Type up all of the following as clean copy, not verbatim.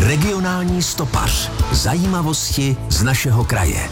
Regionální stopař. Zajímavosti z našeho kraje.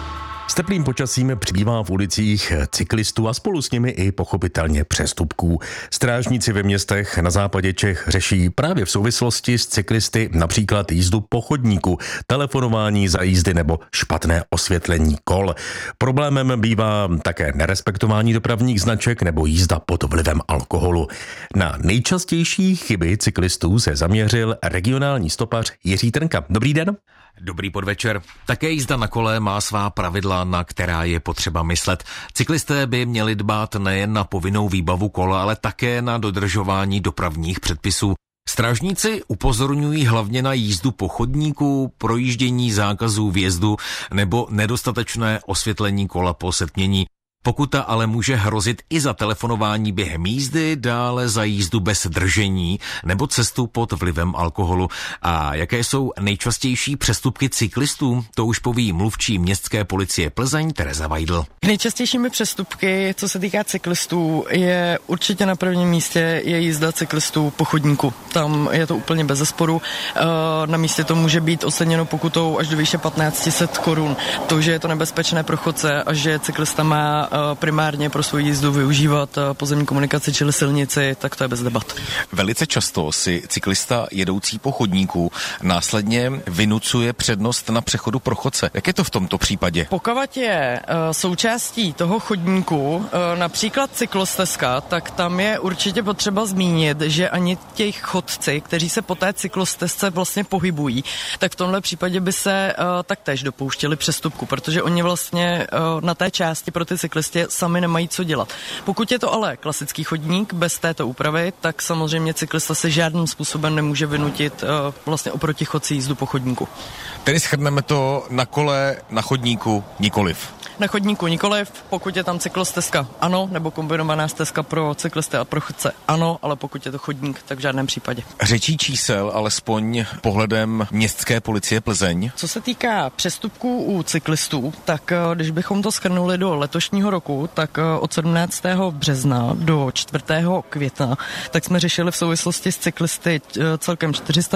S teplým počasím přibývá v ulicích cyklistů a spolu s nimi i pochopitelně přestupků. Strážníci ve městech na západě Čech řeší právě v souvislosti s cyklisty například jízdu po chodníku, telefonování za jízdy nebo špatné osvětlení kol. Problémem bývá také nerespektování dopravních značek nebo jízda pod vlivem alkoholu. Na nejčastější chyby cyklistů se zaměřil regionální stopař Jiří Trnka. Dobrý den. Dobrý podvečer. Také jízda na kole má svá pravidla, na která je potřeba myslet. Cyklisté by měli dbát nejen na povinnou výbavu kola, ale také na dodržování dopravních předpisů. Strážníci upozorňují hlavně na jízdu po chodníku, projíždění zákazů vjezdu nebo nedostatečné osvětlení kola po setmění. Pokuta ale může hrozit i za telefonování během jízdy, dále za jízdu bez držení nebo cestu pod vlivem alkoholu. A jaké jsou nejčastější přestupky cyklistů, to už poví mluvčí městské policie Plzeň Tereza Vajdl. Nejčastějšími přestupky, co se týká cyklistů, je určitě na prvním místě je jízda cyklistů po chodníku. Tam je to úplně bez zesporu. Na místě to může být oceněno pokutou až do výše 1500 korun. To, že je to nebezpečné pro chodce a že cyklista má primárně pro svou jízdu využívat pozemní komunikaci, čili silnici, tak to je bez debat. Velice často si cyklista jedoucí po chodníku následně vynucuje přednost na přechodu pro chodce. Jak je to v tomto případě? Pokud je součástí toho chodníku například cyklostezka, tak tam je určitě potřeba zmínit, že ani těch chodci, kteří se po té cyklostezce vlastně pohybují, tak v tomhle případě by se taktéž dopouštěli přestupku, protože oni vlastně na té části pro ty cyklisty sami nemají co dělat. Pokud je to ale klasický chodník bez této úpravy, tak samozřejmě cyklista se žádným způsobem nemůže vynutit vlastně oproti chodci jízdu po chodníku. Tedy shrneme to na kole, na chodníku nikoliv. Na chodníku nikoliv, pokud je tam cyklostezka ano, nebo kombinovaná stezka pro cyklisty a pro chodce ano, ale pokud je to chodník, tak v žádném případě. Řečí čísel, alespoň pohledem městské policie Plzeň. Co se týká přestupků u cyklistů, tak když bychom to shrnuli do letošního roku, tak od 17. března do 4. května, tak jsme řešili v souvislosti s cyklisty celkem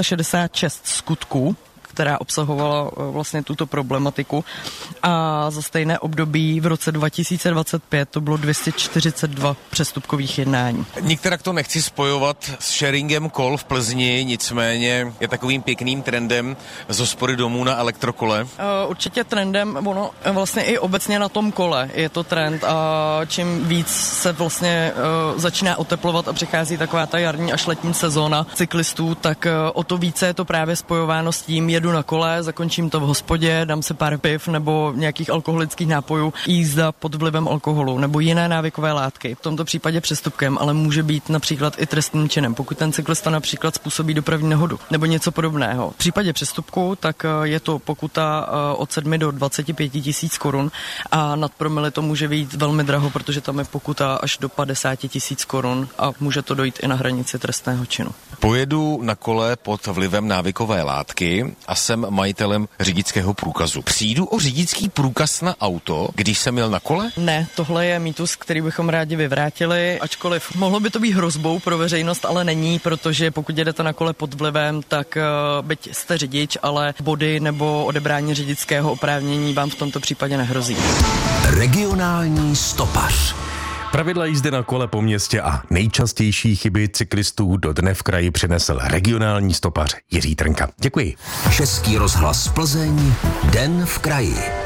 466 skutků, která obsahovala vlastně tuto problematiku. A za stejné období v roce 2025 to bylo 242 přestupkových jednání. Nikterak to nechci spojovat s sharingem kol v Plzni, nicméně je takovým pěkným trendem z hospody domů na elektrokole. Určitě trendem, ono vlastně i obecně na tom kole je to trend a čím víc se vlastně začíná oteplovat a přichází taková ta jarní až letní sezóna cyklistů, tak o to více je to právě spojováno s tím, jedu na kole, zakončím to v hospodě, dám si pár piv nebo nějakých alkoholických nápojů, jízda pod vlivem alkoholu nebo jiné návykové látky. V tomto případě přestupkem, ale může být například i trestným činem, pokud ten cyklista například způsobí dopravní nehodu nebo něco podobného. V případě přestupku tak je to pokuta od 7 do 25 tisíc korun a nad promile to může být velmi draho, protože tam je pokuta až do 50 tisíc korun a může to dojít i na hranici trestného činu. Pojedu na kole pod vlivem návykové látky a jsem majitelem řidičského průkazu. Přijdu o řidičský průkaz na auto, když jsem jel na kole? Ne, tohle je mýtus, který bychom rádi vyvrátili, ačkoliv mohlo by to být hrozbou pro veřejnost, ale není, protože pokud jedete na kole pod vlivem, tak byť jste řidič, ale body nebo odebrání řidičského oprávnění vám v tomto případě nehrozí. Regionální stopař. Pravidla jízdy na kole po městě a nejčastější chyby cyklistů do dne v kraji přinesl regionální stopař Jiří Trnka. Děkuji. Český rozhlas Plzeň, Den v kraji.